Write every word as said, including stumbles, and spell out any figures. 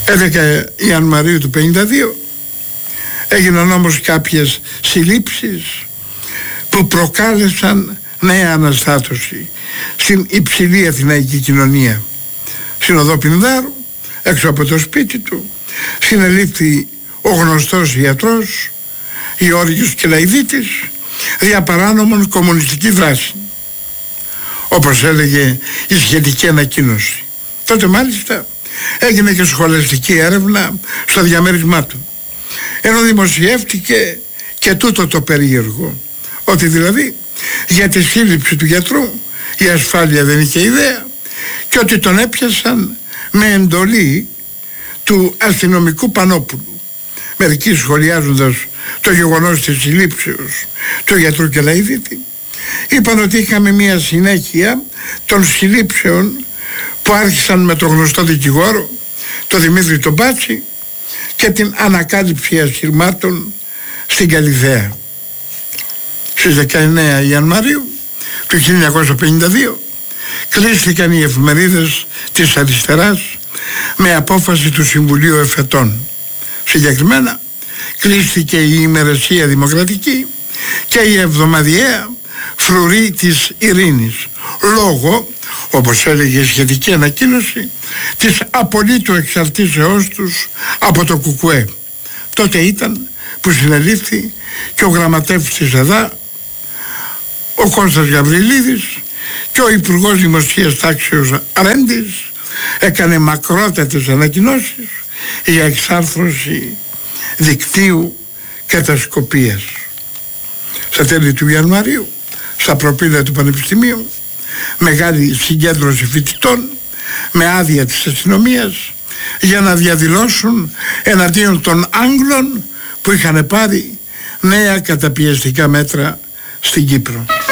έντεκα Ιανουαρίου του πενήντα δύο έγιναν όμως κάποιες συλλήψεις που προκάλεσαν νέα αναστάτωση στην υψηλή αθηναϊκή κοινωνία. Στην οδό Πινδάρου, έξω από το σπίτι του, συνελήφθη ο γνωστός ιατρός Γεώργιος Κελαϊδίτης δια παράνομων κομμουνιστική δράση, όπως έλεγε η σχετική ανακοίνωση. Τότε μάλιστα έγινε και σχολαστική έρευνα στο διαμέρισμά του, ενώ δημοσιεύτηκε και τούτο το περίεργο, ότι δηλαδή για τη σύλληψη του γιατρού η ασφάλεια δεν είχε ιδέα και ότι τον έπιασαν με εντολή του αστυνομικού Πανόπουλου. Μερικοί, σχολιάζοντας το γεγονός της συλλήψεως του γιατρού Κελαϊδίτη, είπαν ότι είχαμε μια συνέχεια των συλλήψεων που άρχισαν με τον γνωστό δικηγόρο, τον Δημήτρη τον Μπάτσι, και την ανακάλυψη ασυλμάτων στην Καλυθέα. Στις δεκαεννέα Ιανουαρίου του χίλια εννιακόσια πενήντα δύο κλείστηκαν οι εφημερίδες της αριστεράς με απόφαση του Συμβουλίου Εφετών. Συγκεκριμένα κλείστηκε η ημερησία Δημοκρατική και η εβδομαδιαία Φρουρή της Ειρήνης, λόγω, όπως έλεγε η σχετική ανακοίνωση, της απολύτου εξαρτήσεώς τους από το Κουκουέ. Τότε ήταν που συνελήφθη και ο γραμματεύς της ΕΔΑ, ο Κώστας Γαβριλίδης, και ο Υπουργός Δημοσίας Τάξεως Ρέντης έκανε μακρότατες ανακοινώσεις για εξάρθρωση δικτύου κατασκοπίας. Στα τέλη του Ιανουαρίου, στα προπήλαια του Πανεπιστημίου, μεγάλη συγκέντρωση φοιτητών με άδεια της αστυνομίας για να διαδηλώσουν εναντίον των Άγγλων που είχαν πάρει νέα καταπιεστικά μέτρα στην Κύπρο.